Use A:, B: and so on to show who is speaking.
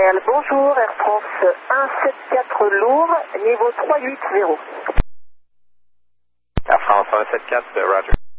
A: Montréal, bonjour, Air France 174 lourd, niveau 380.
B: Air France 174, Roger.